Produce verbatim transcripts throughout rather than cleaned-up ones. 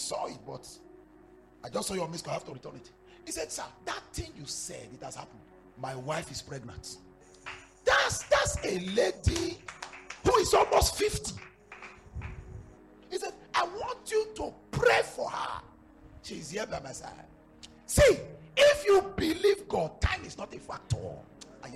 saw it, but I just saw your missed call. I have to return it. He said, sir, that thing you said, it has happened. My wife is pregnant. That's, that's a lady who is almost fifty. He said, I want you to pray for her. She's here by my side. See, if you believe God, time is not a factor. You,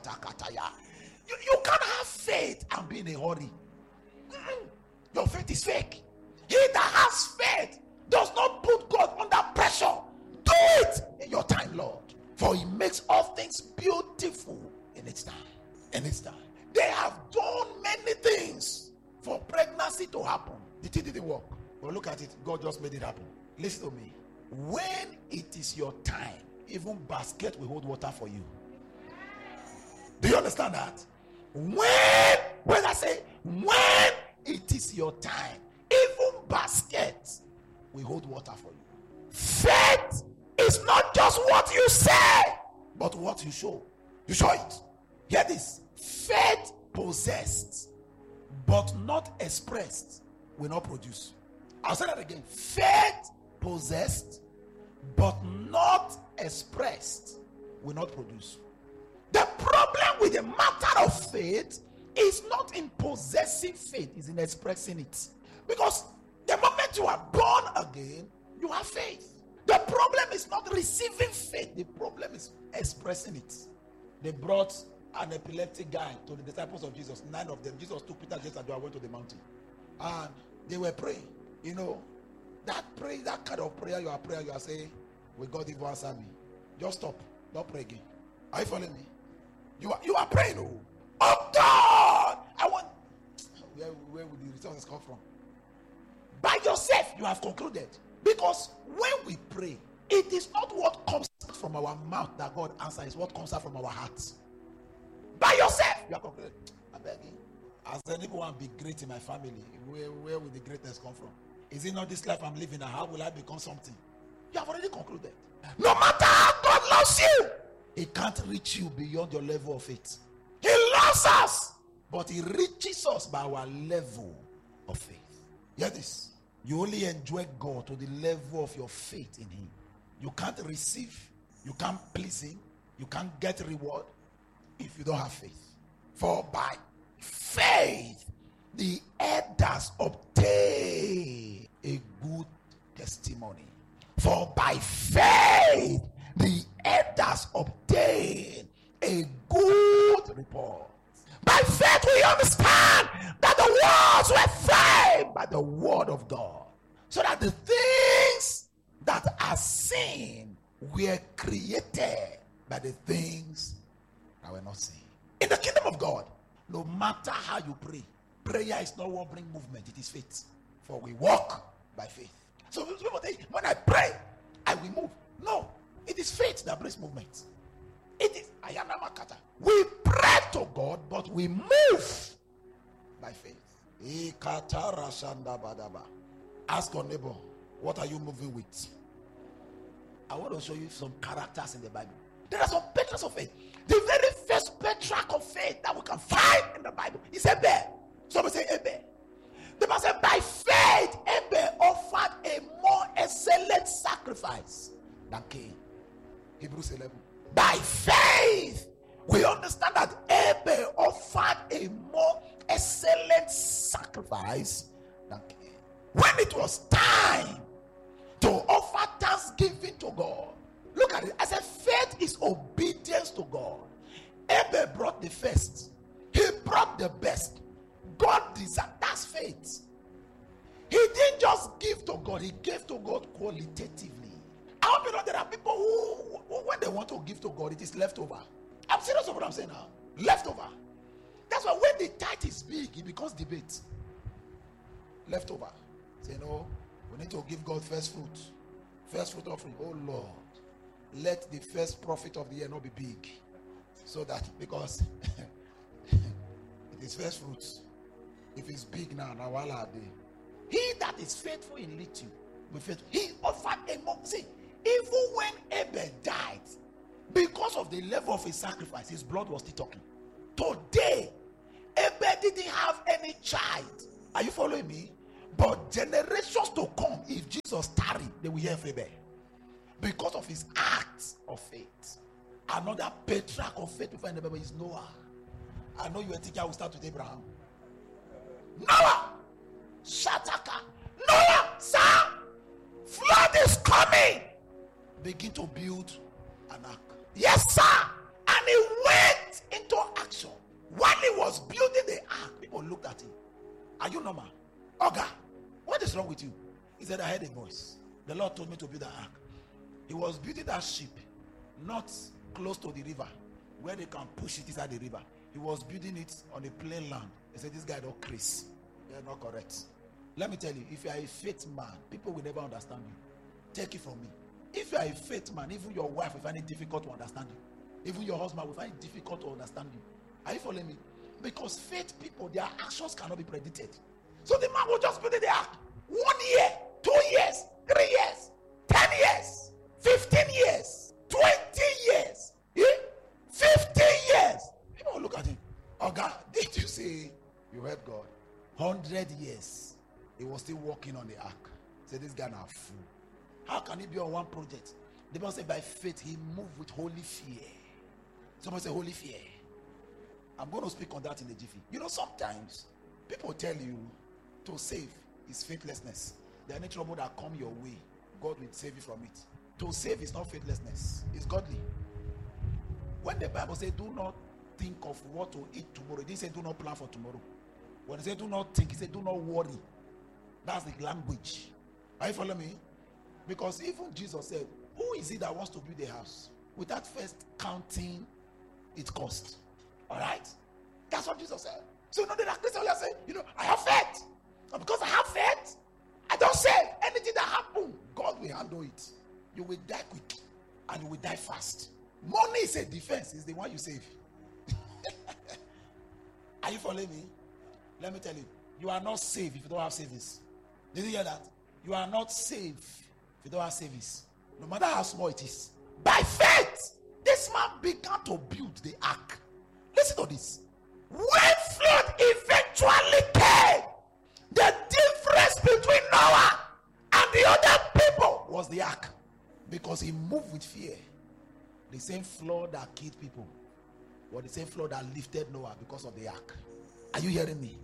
you can't have faith and be in a hurry. Mm-mm. Your faith is fake. He that has faith does not put God under pressure. Do it in your time, Lord. For he makes all things beautiful in its time. In its time. They have done many things for pregnancy to happen. The thing didn't work. But look at it. God just made it happen. Listen to me. When it is your time, even basket will hold water for you. Do you understand that? When, when I say, when it is your time, even baskets will hold water for you. Faith is not just what you say, but what you show. You show it. Hear this. Faith possessed, but not expressed, will not produce. I'll say that again. Faith possessed, but not expressed, will not produce. The problem with the matter of faith is not in possessing faith, it's in expressing it. Because the moment you are born again, you have faith. The problem is not receiving faith, the problem is expressing it. They brought an epileptic guy to the disciples of Jesus, nine of them. Jesus took Peter, James, and John, went to the mountain. And they were praying. You know, that prayer, that kind of prayer you are praying, you are saying, will God even answer me? Just stop. Don't pray again. Are you following me? You are, you are praying, oh, oh God, I want, where, where would the resources come from? By yourself, you have concluded. Because when we pray, it is not what comes out from our mouth that God answers, it's what comes out from our hearts. By yourself, you are concluded. I beg you. Has anyone be great in my family? Where, where will the greatness come from? Is it not this life I'm living now? How will I become something? You have already concluded. No matter how God loves you, he can't reach you beyond your level of faith. He loves us, but he reaches us by our level of faith. Hear this. You only enjoy God to the level of your faith in him. You can't receive, you can't please him, you can't get reward if you don't have faith. For by faith, the elders obtain a good testimony. For by faith, the elders obtain a good report. By faith, we understand that the worlds were framed by the word of God, so that the things that are seen were created by the things that were not seen. In the kingdom of God, no matter how you pray, prayer is not what brings movement, it is faith. For we walk by faith. So people say, when I pray, I will move. No, it is faith that brings movement. It is Ayana Makata. We pray to God, but we move by faith. Ask your neighbor, what are you moving with? I want to show you some characters in the Bible. There are some patriarchs of faith. The very first patriarch of faith that we can find in the Bible is Abel. Somebody say Abel. The Bible says, by faith, Abel offered a more excellent sacrifice than Cain. Hebrews eleven. By faith, we understand that Abel offered a more excellent sacrifice than Cain. When it was time to offer thanksgiving to God, look at it. I said, faith is obedience to God. Abel brought the first. He brought the best. God desired. That's faith. He didn't just give to God. He gave to God qualitatively. I hope you know there are people who, who, when they want to give to God, it is leftover. I'm serious about what I'm saying now. Leftover. That's why when the tithe is big, it becomes debate. Leftover. Say, no, we need to give God first fruit. First fruit offering. Oh Lord, let the first profit of the year not be big. So that, because it is first fruits. If it's big now, now while are they? He that is faithful in little will be faithful. He offered a more. See, even when Abel died, because of the level of his sacrifice, his blood was still talking. Today, Abel didn't have any child. Are you following me? But generations to come, if Jesus Jesus tarry, they will hear favor. Because of his acts of faith. Another patriarch of faith before the Bible is Noah. I know you are thinking I will start with Abraham. Noah! Shataka! Noah, sir! Flood is coming! Begin to build an ark. Yes, sir! And he went into action. While he was building the ark, people looked at him. Are you normal? Oga, what is wrong with you? He said, I heard a voice. The Lord told me to build an ark. He was building that ship, not close to the river, where they can push it inside the river. He was building it on a plain land. He said, this guy don't crazy. They're not correct. Let me tell you, if you are a faith man, people will never understand you. Take it from me. If you are a faith man, even your wife will find it difficult to understand you. Even your husband will find it difficult to understand you. Are you following me? Because faith people, their actions cannot be predicted. So the man will just build the ark. One year, two years, three years, ten years, fifteen years, twenty years, eh? fifteen years. People will look at him. Oh God, did you say you heard God? Hundred years, he was still working on the ark. Say, this guy now fool. How can he be on one project? The Bible said by faith he moved with holy fear. Somebody say holy fear. I'm going to speak on that in a jiffy. You know, sometimes people tell you to save is faithlessness. There are any trouble that come your way, God will save you from it. To save is not faithlessness, it's godly. When the Bible says do not think of what to eat tomorrow, it didn't say do not plan for tomorrow. When it said do not think, it said do not worry. That's the language. Are you following me? Because even Jesus said, who is it that wants to build a house without first counting its cost? All right? That's what Jesus said. So you know that Christians are saying, you know, I have faith. And because I have faith, I don't say anything that happens, God will handle it. You will die quick and you will die fast. Money is a defense, it's the one you save. Are you following me? Let me tell you, you are not safe if you don't have savings. Did you hear that? You are not safe if you don't have savings. No matter how small it is. By faith, this man began to build the ark. Listen to this. When flood eventually came, the difference between Noah and the other people was the ark. Because he moved with fear. The same flood that killed people was the same flood that lifted Noah because of the ark. Are you hearing me?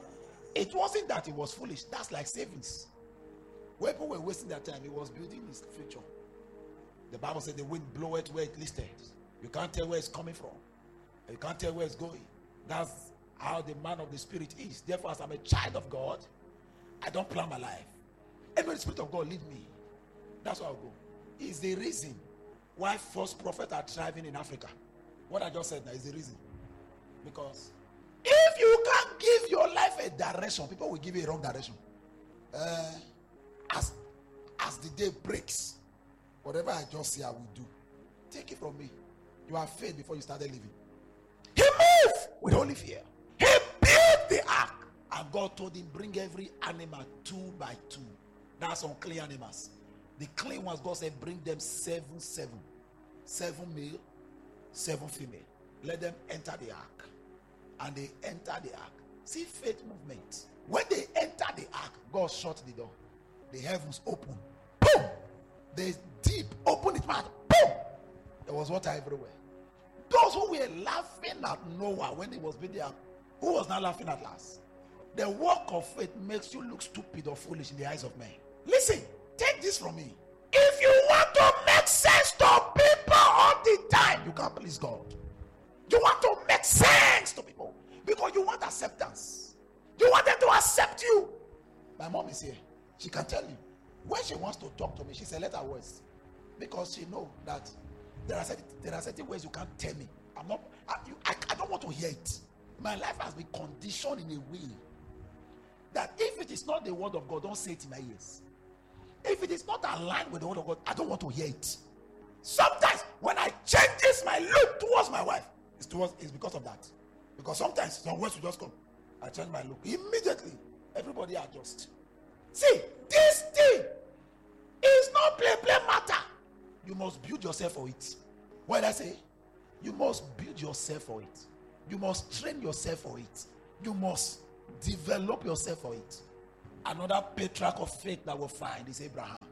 It wasn't that he was foolish. That's like savings. When people were wasting their time, he was building his future. The Bible said the wind bloweth where it listed. You can't tell where it's coming from. You can't tell where it's going. That's how the man of the Spirit is. Therefore, as I'm a child of God, I don't plan my life. And when the Spirit of God lead me, that's where I'll go. It's the reason why false prophets are thriving in Africa. What I just said now is the reason. Because if you can't give your life a direction, people will give you a wrong direction. Uh, as, as the day breaks, whatever I just say, I will do. Take it from me. You have faith before you started living. He moved with holy fear. He built the ark. And God told him, bring every animal two by two. That's unclean animals. The clean ones, God said, bring them seven, seven. Seven male, seven female. Let them enter the ark. And they enter the ark. See faith movement. When they enter the ark, God shut the door. The heavens open. Boom! The deep opened its mouth. Boom! There was water everywhere. Those who were laughing at Noah when he was building the ark, who was not laughing at last? The work of faith makes you look stupid or foolish in the eyes of men. Listen, take this from me. If you want to make sense to people all the time, you can't please God. You want to make sense to people because you want acceptance. You want them to accept you. My mom is here. She can tell you. When she wants to talk to me, she said, let her words. Because she knows that there are, certain, there are certain ways you can't tell me. I'm not, I, you, I, I don't want to hear it. My life has been conditioned in a way that if it is not the word of God, don't say it in my ears. If it is not aligned with the word of God, I don't want to hear it. Sometimes when I changes my look towards my wife, it's towards it's because of that. Because sometimes some words will just come. I change my look. Immediately, everybody adjusts. See, this thing is not play play matter. You must build yourself for it. What did I say? You must build yourself for it. You must train yourself for it. You must develop yourself for it. Another patriarch of faith that we'll find is Abraham.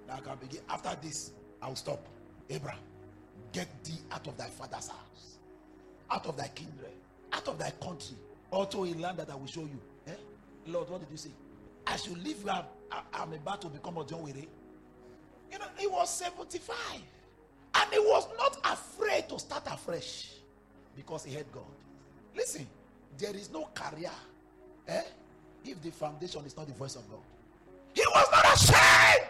Now I can begin. After this, I will stop. Abraham, get thee out of thy father's house, out of thy kindred, out of thy country, also a land that I will show you. Eh? Lord, what did you say? I should leave you. I'm about to become a John Were. You know, he was seventy-five. And he was not afraid to start afresh because he had God. Listen, there is no career eh, if the foundation is not the voice of God. He was not ashamed.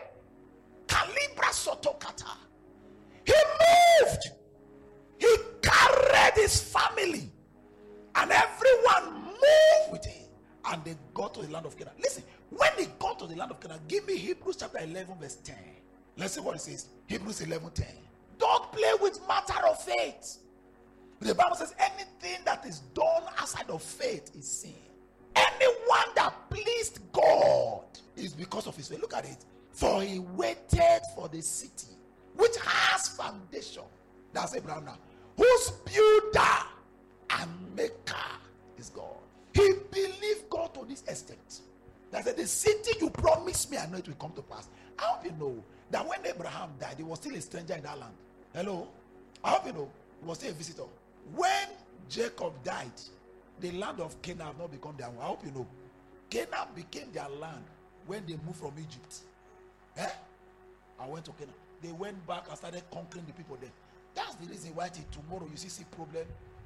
Calibra Sotokata. He moved. He carried his family. And everyone moved with him. And they got to the land of Canaan. Listen, when they got to the land of Canaan, give me Hebrews chapter eleven verse ten. Let's see what it says. Hebrews eleven ten. Don't play with matter of faith. The Bible says anything that is done outside of faith is sin. Anyone that pleased God is because of his faith. Look at it. For he waited for the city which has foundation. That's Abraham now. Whose builder and maker is God. He believed God to this extent. That said, the city you promised me, I know it will come to pass. I hope you know that when Abraham died, he was still a stranger in that land. Hello? I hope you know, he was still a visitor. When Jacob died, the land of Canaan have not become their own. I hope you know. Canaan became their land when they moved from Egypt. Eh? I went to Canaan. They went back and started conquering the people there. That's the reason why till tomorrow you see see problem.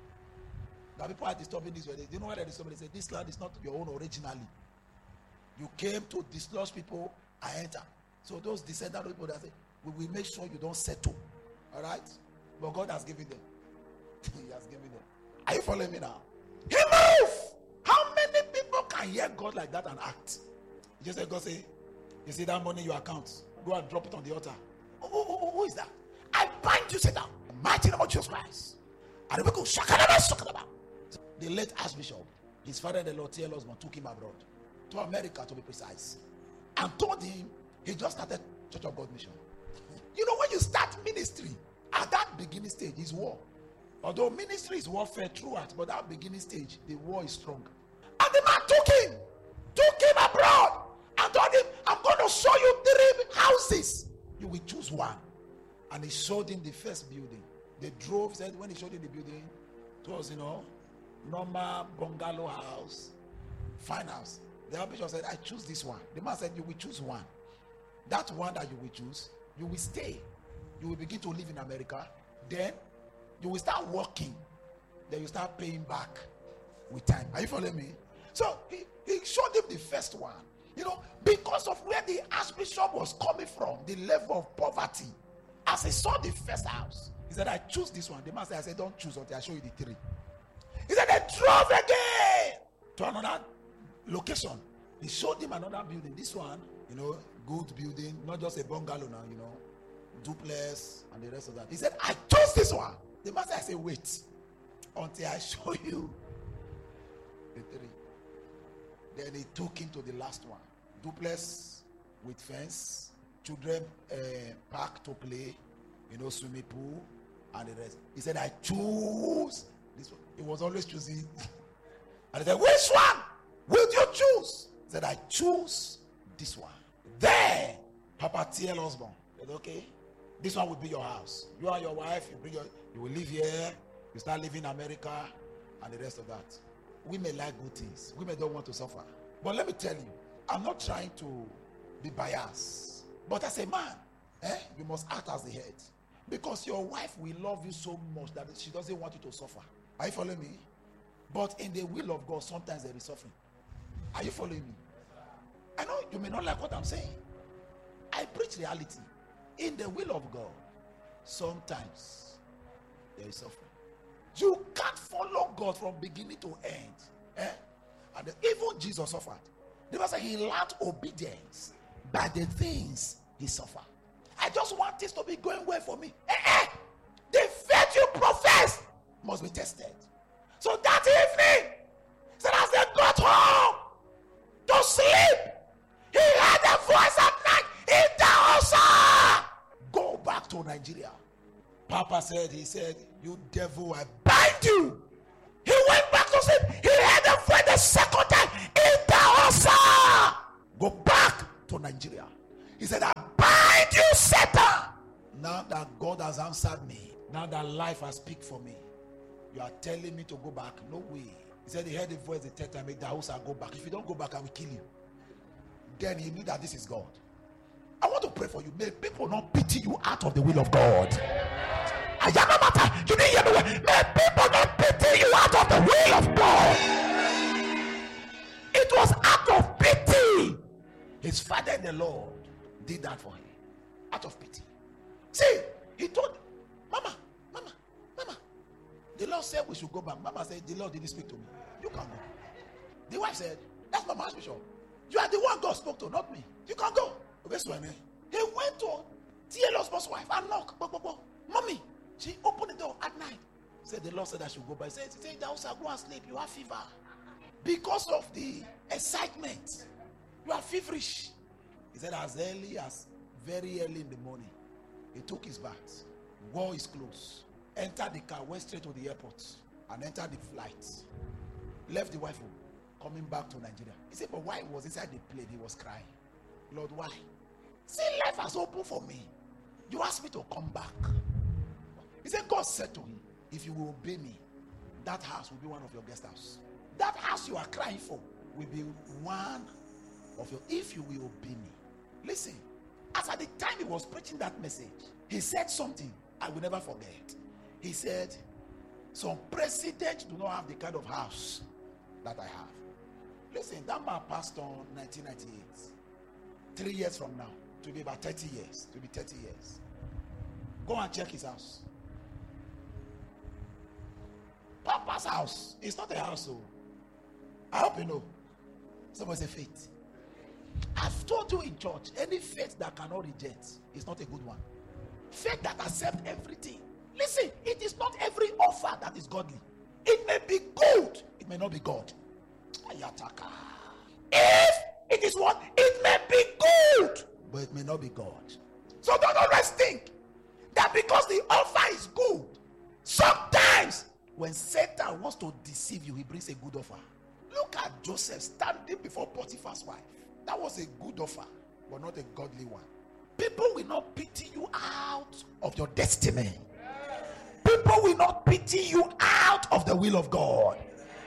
That people are disturbing this way. You know why they're disturbing? They say this land is not your own originally. You came to dislodge people and enter. So those descendant people that say, we will make sure you don't settle. All right? But God has given them. He has given them. Are you following me now? He moved. How many people can hear God like that and act? You just say, God say, you see that money in your account, go and drop it on the altar. Who, who, who, who is that? I bind you, Satan. The mighty name of Jesus Christ. And the people shakadaba, shakadaba. The late Archbishop, his father, the Lord T L Osborn, took him abroad to America to be precise, and told him he just started Church of God Mission. You know, when you start ministry, at that beginning stage is war. Although ministry is warfare throughout, but that beginning stage, the war is strong. And the man took him, took him abroad, and told him, I'm going to show you three houses. You will choose one. And he showed him the first building. They drove, said when he showed him the building, it was, you know, normal bungalow house, fine house. The Archbishop said, I choose this one. The man said, you will choose one. That one that you will choose, you will stay. You will begin to live in America. Then you will start working. Then you start paying back with time. Are you following me? So he, he showed him the first one. You know, because of where the Archbishop was coming from, the level of poverty. As he saw the first house, he said, I choose this one. The man said, I said, don't choose until I show you the three. He said, they drove again to another location. He showed him another building. This one, you know, good building, not just a bungalow now, you know, duplex and the rest of that. He said, I chose this one. The man said, I said, wait until I show you the three. Then he took him to the last one. Duplex with fence, children uh, park to play, you know, swimming pool and the rest. He said, I choose this one. He was always choosing. And he said, which one will you choose? He said, I choose this one. Then Papa T L Osborn said, okay, this one will be your house. You and your wife, you bring your, you will live here, you start living in America, and the rest of that. Women like good things. Women don't want to suffer. But let me tell you, I'm not trying to be biased. But as a man, eh, you must act as the head. Because your wife will love you so much that she doesn't want you to suffer. Are you following me? But in the will of God, sometimes there is suffering. Are you following me? I know you may not like what I'm saying. I preach reality. In the will of God, sometimes there is suffering. You can't follow God from beginning to end. Eh? And even Jesus suffered. The Bible said he learned obedience by the things he suffered. I just want this to be going well for me. Eh, eh. The faith you profess must be tested. So that evening, said as they got home to sleep, he heard a voice at night in the house. Go back to Nigeria. Papa said, he said, you devil, I bind you. He went back to sleep. He heard a voice the second time in the house. Go back to Nigeria. He said, I bind you, Satan. Now that God has answered me, now that life has speak for me, you are telling me to go back. No way. He said he heard a voice the third time, make the house I go back. If you don't go back, I will kill you. Then he knew that this is God. I want to pray for you. May people not pity you out of the will of God. I am no matter. You didn't hear me well. May people not pity you out of the will of God. It was out of pity. His father in the Lord did that for him. Out of pity. See, he told Mama, Mama, Mama. The Lord said we should go back. Mama said, the Lord didn't speak to me. You can go. The wife said, that's Mama Archbishop. You are the one God spoke to, not me. You can go. He went to T L husband's wife and knocked. Mommy, she opened the door at night. Said the Lord said I should go by. Said, say the house, go and sleep. You have fever. Because of the excitement, you are feverish. He said as early as very early in the morning, he took his bath, wore his clothes, entered the car, went straight to the airport, and entered the flight. Left the wife home, coming back to Nigeria. He said, but why he was inside the plane? He was crying. Lord, why? See, life has opened for me. You asked me to come back. He said, God said to him, if you will obey me, that house will be one of your guest house. That house you are crying for will be one of your, if you will obey me. Listen, as at the time he was preaching that message, he said something I will never forget. He said, some presidents do not have the kind of house that I have. Listen, that man passed on nineteen ninety-eight. Three years from now, to be about thirty years. To be thirty years. Go and check his house. Papa's house. It's not a house, so I hope you know. Somebody say faith. I've told you in church, any faith that cannot reject is not a good one. Faith that accepts everything. Listen, it is not every offer that is godly. It may be good, it may not be God. Ayataka. If it is what? It may be good, but it may not be God. So don't always think that because the offer is good, sometimes when Satan wants to deceive you, he brings a good offer. Look at Joseph standing before Potiphar's wife. That was a good offer, but not a godly one. People will not pity you out of your destiny. People will not pity you out of the will of God.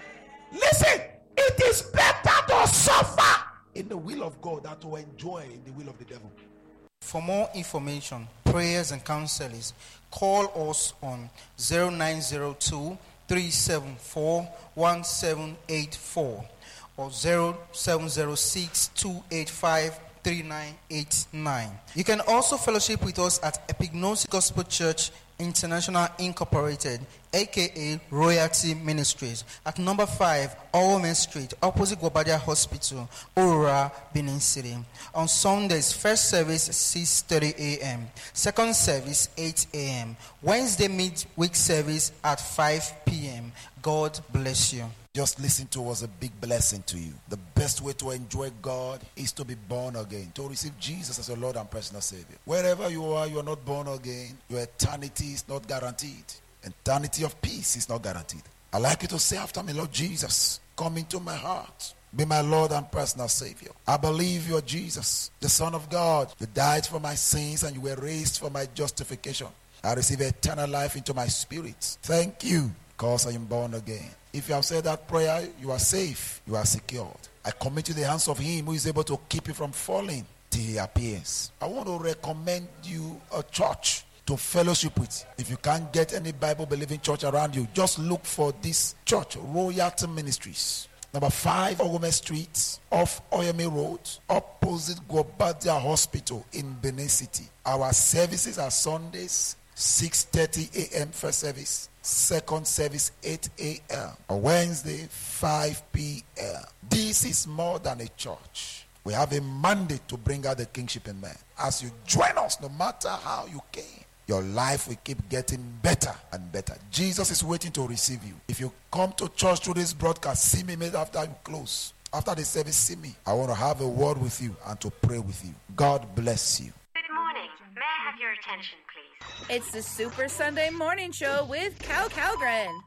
Listen, it is better to suffer in the will of God than to enjoy in the will of the devil. For more information, prayers and counselings, call us on zero nine zero two, three seven four, one seven eight four or zero seven zero six, two eight five, three nine eight nine. You can also fellowship with us at Epignosis Gospel Church International Incorporated, aka Royalty Ministries, at number five Olmen Street, opposite Gwabadia Hospital, Aurora, Benin City. On Sundays, first service six thirty a.m., second service eight a.m., Wednesday midweek service at five p.m. God bless you. Just listen to was a big blessing to you. The best way to enjoy God is to be born again, to receive Jesus as your Lord and personal Savior. Wherever you are, you are not born again. Your eternity is not guaranteed. Eternity of peace is not guaranteed. I'd like you to say after me, Lord Jesus, come into my heart. Be my Lord and personal Savior. I believe you are Jesus, the Son of God. You died for my sins and you were raised for my justification. I receive eternal life into my spirit. Thank you, because I am born again. If you have said that prayer, you are safe. You are secured. I commit you to the hands of him who is able to keep you from falling till he appears. I want to recommend you a church to fellowship with. If you can't get any Bible-believing church around you, just look for this church, Royalty Ministries. Number five, Ogome Street, off Oyemi Road, opposite Gwabadia Hospital in Benin City. Our services are Sundays, six thirty a.m. first service, second service eight a.m. On Wednesday, five p.m. This is more than a church. We have a mandate to bring out the kingship in man. As you join us, no matter how you came, your life will keep getting better and better. Jesus is waiting to receive you. If you come to church through this broadcast, see me maybe after you close. After the service, see me. I want to have a word with you and to pray with you. God bless you. Good morning. May I have your attention, please? It's the Super Sunday Morning Show with Cal Calgren.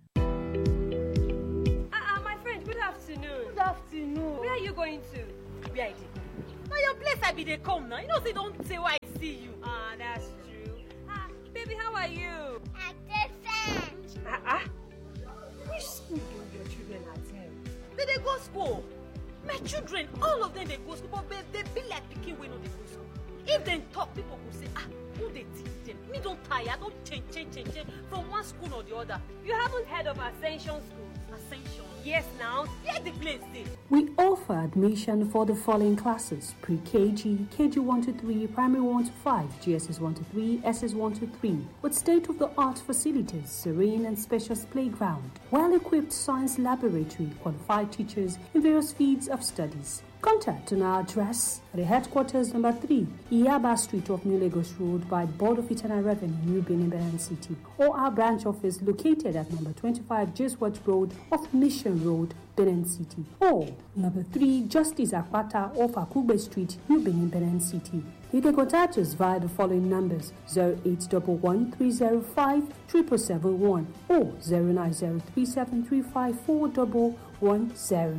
Uh-uh, my friend, good afternoon. Good afternoon. Where are you going to? Where are you? Why your place I be they come now. You know, say don't say why I see you. Ah, that's true. Ah, baby, how are you? I'm different. Ah, ah. Which school do your children attend? They they go school. My children, all of them they go school, but they, they be like picking when they go school. If they talk, people will say, ah, who they teach them? Me don't tire, don't change, change, change, change from one school or the other. You haven't heard of Ascension Schools? Ascension. Yes, now. Where the place is? We offer admission for the following classes: pre-K G, K G one to three, primary one to five, G S S one to three, S S one to three, with state-of-the-art facilities, serene and spacious playground, well-equipped science laboratory, qualified teachers in various fields of studies. Contact on our address at the headquarters number three, Iyaba Street off New Lagos Road by Board of Internal Revenue, New Benin, Benin City, or our branch office located at number twenty-five Jeswat Road off Mission Road, Benin City, or number three Justice Akwata off Akugbe Street, New Benin, Benin City. You can contact us via the following numbers: zero eight one one, three zero five, seven seven seven one or zero nine zero three seven three five four one one zero.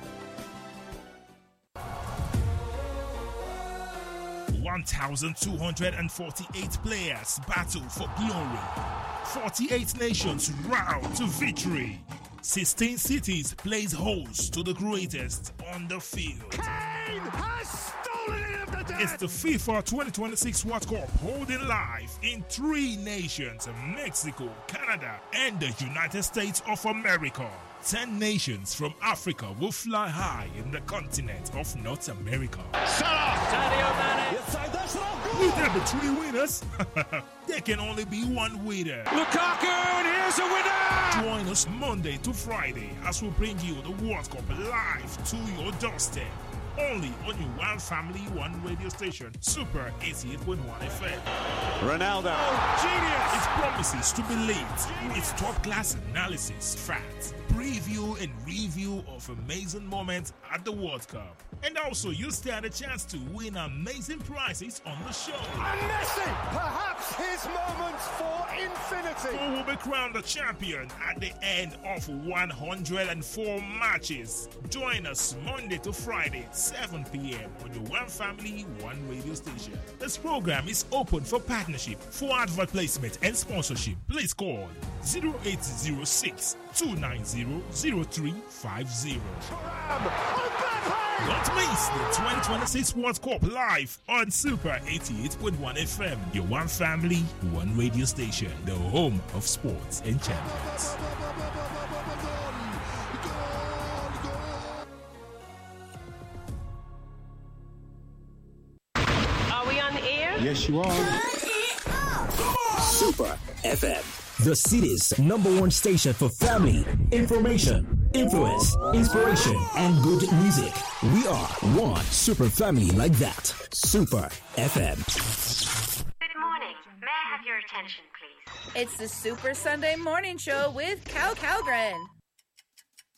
one thousand two hundred forty-eight players battle for glory. forty-eight nations round to victory. sixteen cities plays host to the greatest on the field. Kane has stolen it of the dead. It's the FIFA twenty twenty-six World Cup holding live in three nations: Mexico, Canada, and the United States of America. Ten nations from Africa will fly high in the continent of North America. Salah! Sadio Mane! Will there be three winners? There can only be one winner. Lukaku, and here's a winner! Join us Monday to Friday as we bring you the World Cup live to your doorstep. Only on your One Family, One radio station, Super eighty-eight point one F M. Ronaldo, oh, genius! It promises to be lit with top-class analysis, facts, preview and review of amazing moments at the World Cup. And also, you stand a chance to win amazing prizes on the show. And Messi, perhaps his moment for infinity. Who will be crowned the champion at the end of one hundred four matches. Join us Monday to Friday, seven p.m. on your One Family, One radio station. This program is open for partnership. For advert placement and sponsorship, please call zero eight zero six, two nine zero, zero three five zero. Don't miss the twenty twenty-six World Cup live on Super eighty-eight point one F M. Your One Family, One radio station. The home of sports and champions. Are we on the air? Yes, you are. Super F M, the city's number one station for family, information, influence, inspiration, and good music. We are one super family like that. Super F M. Good morning. May I have your attention, please? It's the Super Sunday Morning Show with Cal Calgren.